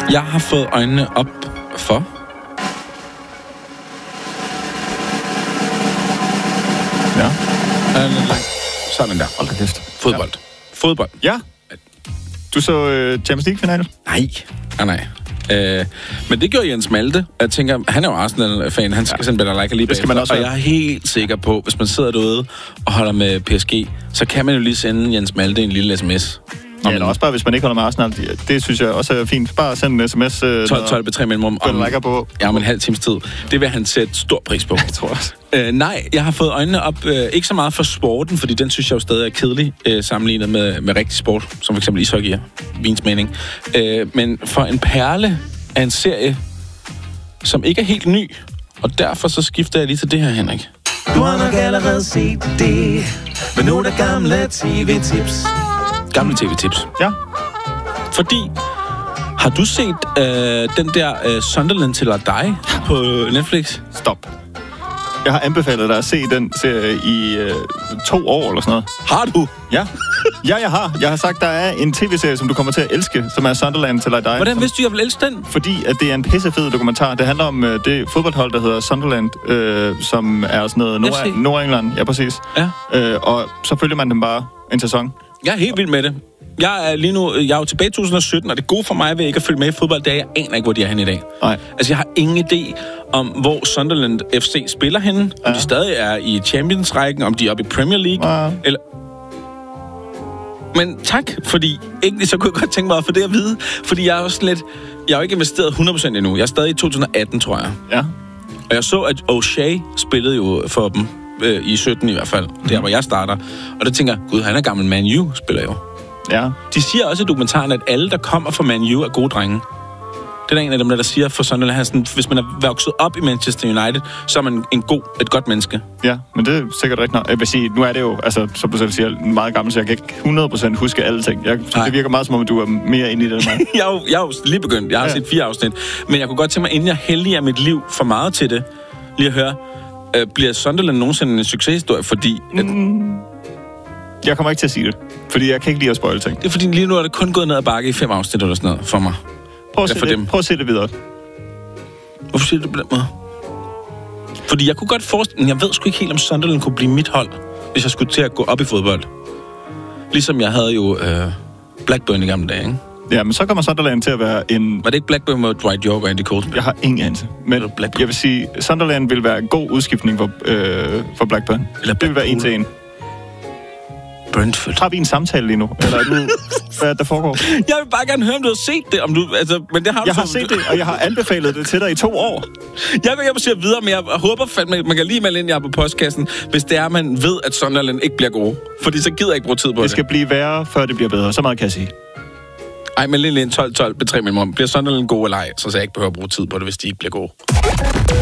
Jeg har fået øjnene op for... Ja. Sådan der. Hold da kæft. Fodbold. Ja. Fodbold. Ja. Du så Champions League-finale? Nej. Men det gjorde Jens Malte. Jeg tænker, han er jo Arsenal-fan. Han skal simpelthen like lige bagefter. Og jeg er helt sikker på, hvis man sidder derude og holder med PSG, så kan man jo lige sende Jens Malte en lille sms. Ja, eller også bare, hvis man ikke holder med Arsenal. Det synes jeg også er fint. Bare send en sms. 12 3 mellemrum. Om en halv times tid. Det vil han sætte stor pris på. Jeg tror også. Nej, jeg har fået øjnene op, ikke så meget for sporten, fordi den synes jeg jo stadig er kedelig, sammenlignet med rigtig sport, som for eksempel ishockey er, vins mening. Men for en perle af en serie, som ikke er helt ny, og derfor så skifter jeg lige til det her, Henrik. Du har nok allerede set det, med nogle af gamle tv-tips. Gamle tv-tips? Ja. Fordi, har du set den der Sunderland til dig på Netflix? Stop. Jeg har anbefalet dig at se den serie i 2 år eller sådan noget. Har du? Ja. Ja, jeg har. Jeg har sagt, der er en tv-serie, som du kommer til at elske, som er Sunderland til dig. Hvordan vidste du, jeg vil elske den? Fordi at det er en pissefed dokumentar. Det handler om det fodboldhold, der hedder Sunderland, som er sådan noget Nordengland. Ja, præcis. Ja. Og så følger man dem bare en sæson. Jeg er helt vild med det. Jeg er jo tilbage i 2017, og det gode for mig ved ikke at følge med i fodbold, det er, jeg aner ikke, hvor de er henne i dag. Nej. Altså, jeg har ingen idé om, hvor Sunderland FC spiller henne. Ja. Om de stadig er i Champions-rækken, om de er oppe i Premier League. Ja. Eller... Men tak, fordi egentlig så kunne jeg godt tænke mig at få det at vide. Fordi jeg er jo sådan lidt... Jeg har jo ikke investeret 100% endnu. Jeg er stadig i 2018, tror jeg. Ja. Og jeg så, at O'Shea spillede jo for dem i 17 i hvert fald. Der, hvor jeg starter. Og der tænker jeg, gud, han er gammel Man U, spiller jo. Ja. De siger også i dokumentaren, at alle, der kommer fra Man U, er gode drenge. Det er der en af dem, der siger for Sunderland, hvis man er vokset op i Manchester United, så er man et godt menneske. Ja, men det er sikkert rigtigt nok. Jeg vil sige, nu er det jo, altså, som du selv siger, meget gammel, så jeg kan ikke 100% huske alle ting. Det virker meget som om, du er mere inde i det end mig. jeg er jo lige begyndt. Jeg har set 4 afsnit. Men jeg kunne godt tænke mig, inden jeg helliger mit liv for meget til det, lige at høre, bliver Sunderland nogensinde en succeshistorie, fordi... Jeg kommer ikke til at sige det, fordi jeg kan ikke lide at spoile ting. Det er fordi, lige nu er det kun gået ned ad bakke i 5 afsnit eller sådan noget for mig. Prøv at se det videre. Hvorfor siger du det på den måde? Fordi jeg kunne godt forestille... Jeg ved sgu ikke helt, om Sunderland kunne blive mit hold, hvis jeg skulle til at gå op i fodbold. Ligesom jeg havde jo Blackburn i gamle dage, ikke? Ja, men så kommer Sunderland til at være en... Var det ikke Blackburn med Dwight York og Andy Cole? Jeg har ingen anelse. Men jeg vil sige, Sunderland vil være en god udskiftning for Blackburn. Eller det vil være 1-1. Brentford. Har vi en samtale lige nu? Eller er du... Hvad der foregår? Jeg vil bare gerne høre, om du har set det. Men det har jeg har set det, og jeg har anbefalet det til dig i 2 år. Jeg vil hjem og sige videre, men jeg håber fandme, man kan lige melde ind, jeg er på postkassen, hvis det er, man ved, at Sunderland ikke bliver gode. Fordi så gider jeg ikke bruge tid på det. Det skal blive værre, før det bliver bedre. Så meget kan jeg sige. Ej, men lige en 12-12 betræ mellemrum. Bliver Sunderland gode eller ej, så jeg ikke behøver at bruge tid på det, hvis de ikke bliver gode.